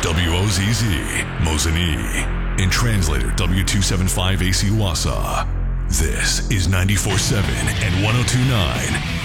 WOZZ, Mosinee. And translator W275AC Wausau. This is 94.7 and 102.9